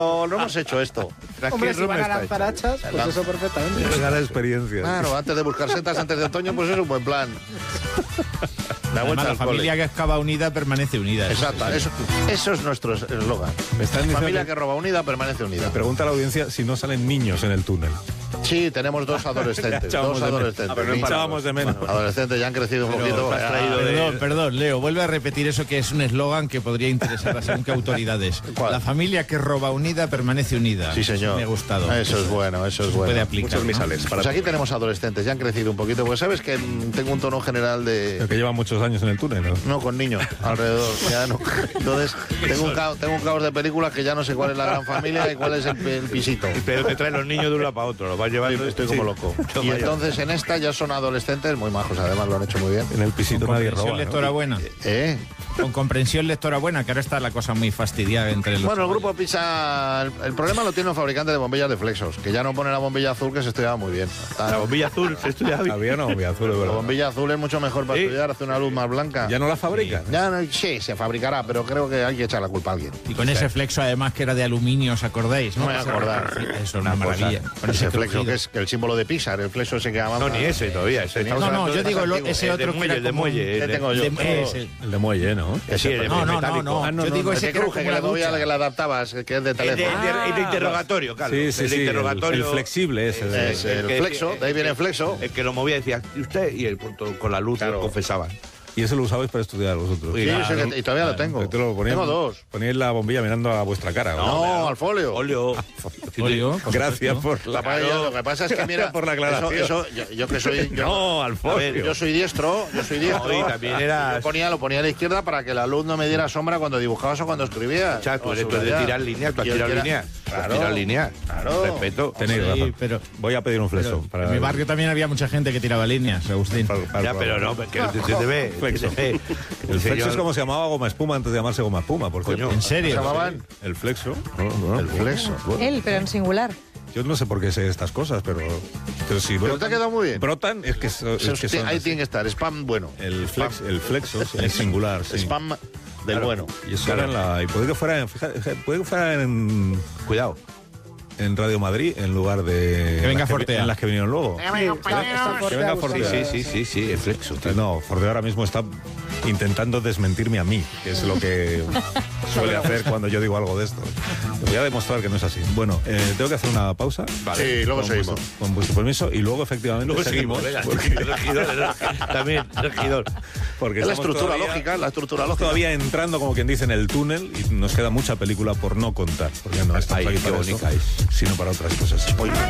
No hemos hecho esto. Hombre, si van a lanzar hachas, pues eso perfectamente. Es ganar experiencia. Claro, antes de buscar setas antes de otoño, pues es un buen plan. La vuelta Además, la al familia cole. que excava unida permanece unida. Exacto, eso es nuestro eslogan. Me están diciendo Familia que roba unida permanece unida. Pregunta a la audiencia si no salen niños en el túnel. Sí, tenemos dos adolescentes. Echábamos Dos de menos. adolescentes. Pero no echábamos de menos. Adolescentes ya han crecido un poquito. Perdón, Leo, vuelve a repetir eso que es un eslogan que podría interesar a según qué autoridades. ¿Cuál? La familia que roba unida permanece unida. Sí, señor. Me ha gustado. Eso es bueno, eso es Se puede bueno. aplicar. Muchos misales. Pues aquí tenemos adolescentes, ya han crecido un poquito. Pues sabes que tengo un tono general Pero de... que llevan muchos años en el túnel, ¿no? No, con niños alrededor. Ya no. Entonces, tengo un caos de películas que ya no sé cuál es la gran familia y cuál es el pisito. Pero te traen los niños de un lado para otro, los vas llevando. Estoy como loco. Y entonces en esta ya son adolescentes muy majos, además lo han hecho muy bien. En el pisito Con nadie comprensión roba, lectora ¿no? buena. Con comprensión lectora buena, que ahora está la cosa muy fastidiada entre los... Bueno, el grupo Pisa, el problema lo tiene un fabricante de bombillas de Flexos, que ya no pone la bombilla azul, que se estudiaba muy bien. La bombilla azul se estudia bien. Había una bombilla azul, de La verdad. bombilla azul es mucho mejor para estudiar, hace una luz más blanca. ¿Ya no la fabrican? Ya no, sí, se fabricará, pero creo que hay que echar la culpa a alguien. Y con ese flexo, además, que era de aluminio, ¿os acordáis? No me voy a acordar. Eso es una maravilla. Con Ese flexo, crujido. que es el símbolo de Pisa, el flexo ese que avanza. No, ni ese todavía. Ese No, No, yo digo ese el otro de que era muelle, el de como- muelle. ¿Qué tengo yo? ese. El de muelle, ¿no? Sí, el de No, no, metálico. no. Yo digo ese ese que cruje, que la ducha. movía, que la adaptabas, que es de El de, teléfono. el de interrogatorio, Carlos. Sí, sí, el de sí. interrogatorio. El flexible ese. Es el que- flexo, de ahí viene el flexo. El que lo movía decía, ¿y usted? Y el punto con la luz Claro. lo confesaba. Y eso lo usabais para estudiar vosotros. Sí, yo sé que- y todavía lo tengo. Te lo poníais- Tengo dos. Poníais la bombilla mirando a vuestra cara. No, al folio. Óleo. Folio, por Gracias supuesto. por la... Lo que pasa es que, mira, por la aclaración. yo que soy... No, al folio. Yo soy diestro, No, y también eras- Lo ponía a la izquierda para que la luz no me diera sombra cuando dibujabas o cuando escribías. O sea, tú O eres de subrayar. tirar líneas, tú has Y el tirado que era- líneas. Claro. Has tirado líneas. Claro. Respeto. Tenéis Sí, razón. pero- Voy a pedir un flexo. para En mi barrio también había mucha gente que tiraba líneas, Agustín. Ya, pero no, que se te ve. Flexo. El flexo es como se llamaba goma espuma antes de llamarse goma espuma, por Coño. cierto. ¿En ¿Se serio? llamaban? El flexo. El flexo. Él, pero en singular. Yo no sé por qué sé estas cosas, pero si Pero te ha quedado muy bien. brotan, es que, es que son Ahí así. tiene que estar, spam bueno. El flexo, sí, es singular, sí. Spam del Claro. bueno. Y eso era en la... Y puede que fuera, puede que fuera Cuidado. en Radio Madrid en lugar de... Que venga las Fortea. En las que vinieron luego. Está Que venga Fortea. Fortea. Sí, el flexo. No, Fortea ahora mismo está intentando desmentirme a mí, que es lo que suele hacer cuando yo digo algo de esto. Voy a demostrar que no es así. Bueno, tengo que hacer una pausa. Sí, luego Con seguimos. con vuestro permiso y luego efectivamente Luego seguimos. Venga, regidor. También, regidor. porque Es la estamos estructura todavía- lógica, la estructura Estamos lógica. todavía entrando, como quien dice, en el túnel y nos queda mucha película por no contar, porque no estamos Ay, aquí qué para eso, bonita es. sino para otras cosas. Oye.